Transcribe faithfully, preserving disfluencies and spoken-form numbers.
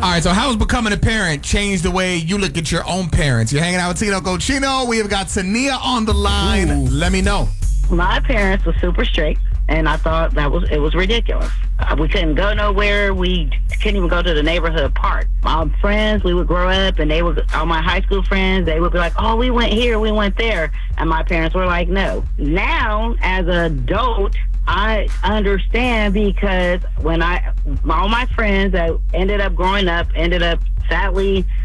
All right, so how has becoming a parent changed the way you look at your own parents? You're hanging out with Tino Cochino. We have got Tania on the line. Ooh. Let me know. My parents were super strict, and I thought that was it was ridiculous. Uh, we couldn't go nowhere. We couldn't even go to the neighborhood park. My friends, we would grow up, and they would, all my high school friends, they would be like, oh, we went here, we went there. And my parents were like, no. Now, as an adult, I understand because when I, all my friends that ended up growing up, ended up sadly